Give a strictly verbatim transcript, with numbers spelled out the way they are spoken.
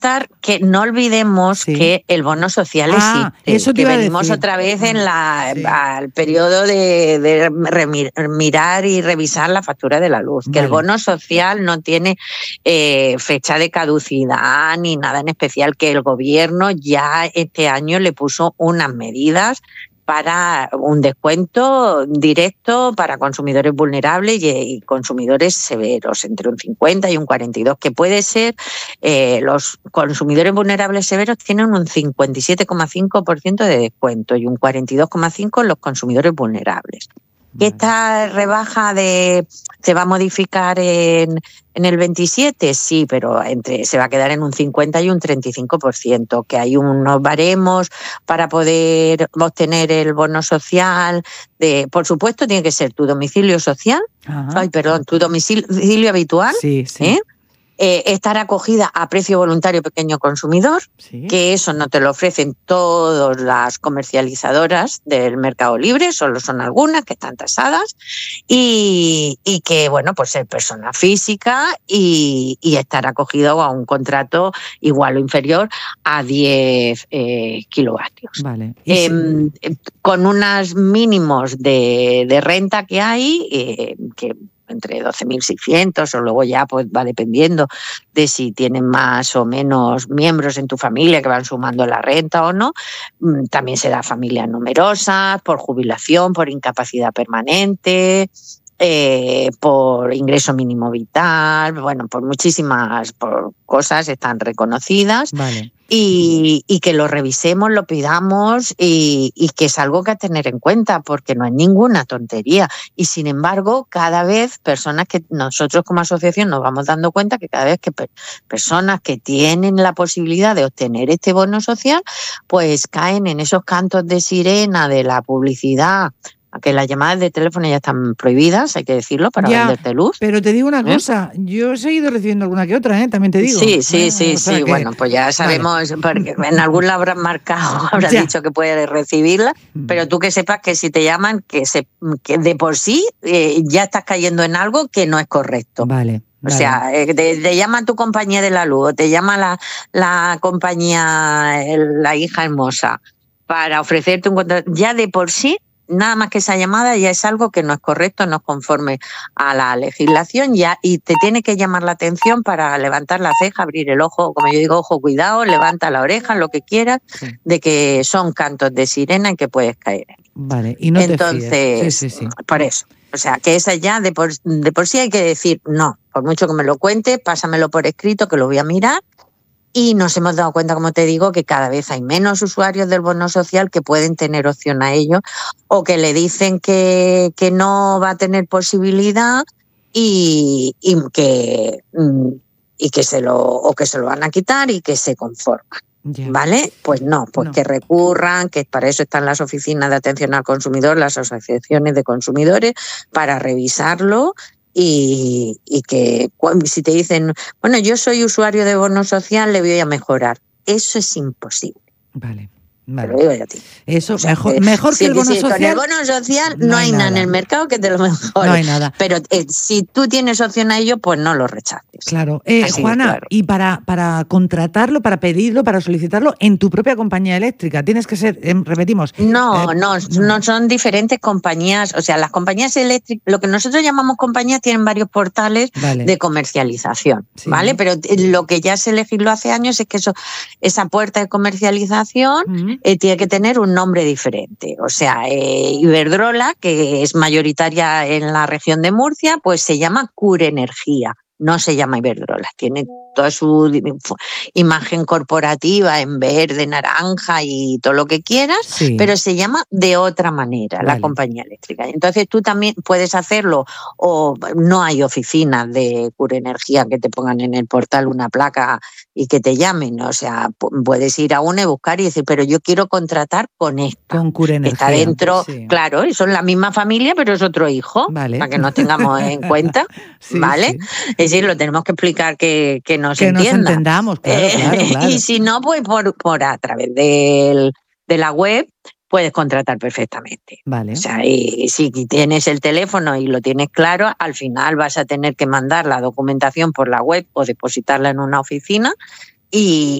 contestar que no olvidemos sí. que el bono social ah, existe, eso te que iba venimos a decir. otra vez en la, sí. al periodo de, de remir, mirar y revisar la factura de la luz, vale. que el bono social no tiene eh, fecha de caducidad ni nada en especial, que el gobierno ya este año le puso unas medidas para un descuento directo para consumidores vulnerables y, y consumidores severos, entre un cincuenta y un cuarenta y dos, que puede ser, eh, los consumidores vulnerables severos tienen un cincuenta y siete coma cinco por ciento de descuento y un cuarenta y dos coma cinco por ciento los consumidores vulnerables. Que esta rebaja de se va a modificar en, en el veintisiete, sí, pero entre se va a quedar en un cincuenta y un treinta y cinco por ciento, que hay unos baremos para poder obtener el bono social. De, por supuesto, tiene que ser tu domicilio social, Ajá. ay, perdón, tu domicilio habitual, sí, sí. ¿eh? Eh, estar acogida a precio voluntario pequeño consumidor, sí. que eso no te lo ofrecen todas las comercializadoras del mercado libre, solo son algunas que están tasadas, y, y que, bueno, pues ser persona física y, y estar acogido a un contrato igual o inferior a diez eh, kilovatios. Vale. Eh, si... Con unos mínimos de, de renta que hay, eh, que entre doce mil seiscientos o luego ya pues va dependiendo de si tienen más o menos miembros en tu familia que van sumando la renta o no. También se da a familias numerosas, por jubilación, por incapacidad permanente, eh, por ingreso mínimo vital, bueno, por muchísimas por cosas están reconocidas. Vale. Y, y que lo revisemos, lo pidamos y, y que es algo que a tener en cuenta porque no es ninguna tontería. Y sin embargo, cada vez personas que nosotros como asociación nos vamos dando cuenta que cada vez que per- personas que tienen la posibilidad de obtener este bono social, pues caen en esos cantos de sirena de la publicidad. Que las llamadas de teléfono ya están prohibidas, hay que decirlo, para ya, venderte luz. Pero te digo una ¿Eh? cosa, yo he seguido recibiendo alguna que otra, ¿eh? También te digo. Sí, sí, ¿eh? sí, o sea sí, que... bueno, pues ya sabemos, vale. porque en algún lado habrás marcado, habrás ya. dicho que puedes recibirla, pero tú que sepas que si te llaman, que, se, que de por sí eh, ya estás cayendo en algo que no es correcto. Vale. O vale. sea, eh, te, te llama tu compañía de la luz, o te llama la, la compañía, el, la hija hermosa, para ofrecerte un contrato, ya de por sí, nada más que esa llamada ya es algo que no es correcto, no es conforme a la legislación ya, y te tiene que llamar la atención para levantar la ceja, abrir el ojo, como yo digo, ojo, cuidado, levanta la oreja, lo que quieras, sí. de que son cantos de sirena en que puedes caer. Vale, y no Entonces, te fíes. Sí, sí, sí. Por eso. O sea, que esa ya de por, de por sí hay que decir no, por mucho que me lo cuente, pásamelo por escrito que lo voy a mirar. Y nos hemos dado cuenta, como te digo, que cada vez hay menos usuarios del bono social que pueden tener opción a ello o que le dicen que, que no va a tener posibilidad y, y, que, y que se lo o que se lo van a quitar y que se conforman. Ya. ¿Vale? Pues no, pues no. que recurran, que para eso están las oficinas de atención al consumidor, las asociaciones de consumidores, para revisarlo. Y, y que si te dicen, bueno, yo soy usuario de bono social, le voy a mejorar. Eso es imposible. Vale. Vale. Te lo digo yo a ti. Eso, o sea, mejor, que, mejor sí, que el bono sí, social. Con el bono social no, no hay nada en el mercado que te lo mejore. No hay nada. Pero eh, si tú tienes opción a ello, pues no lo rechaces. Claro. Eh, Juana, claro. y para, para contratarlo, para pedirlo, para solicitarlo en tu propia compañía eléctrica, tienes que ser, eh, repetimos. No, eh, no, no son diferentes compañías. O sea, las compañías eléctricas, lo que nosotros llamamos compañías, tienen varios portales vale. de comercialización, sí. ¿vale? Pero lo que ya se legisló hace años es que eso, esa puerta de comercialización uh-huh. eh, tiene que tener un nombre diferente. O sea, eh, Iberdrola, que es mayoritaria en la región de Murcia, pues se llama Cure Energía. No se llama Iberdrola, tiene toda su imagen corporativa en verde, naranja y todo lo que quieras, sí. pero se llama de otra manera vale. la compañía eléctrica. Entonces tú también puedes hacerlo, o no hay oficinas de Cure Energía que te pongan en el portal una placa y que te llamen. O sea, puedes ir a una y buscar y decir, pero yo quiero contratar con esta. Con Cure Energía. Está dentro, sí. claro, y son la misma familia, pero es otro hijo, vale. para que nos tengamos en cuenta, sí, ¿vale? Sí. Es decir, lo tenemos que explicar que, que nos que entienda. nos entendamos, claro, eh, claro, claro. Y si no, pues por, por a través del, de la web puedes contratar perfectamente. Vale. O sea, y si tienes el teléfono y lo tienes claro, al final vas a tener que mandar la documentación por la web o depositarla en una oficina y,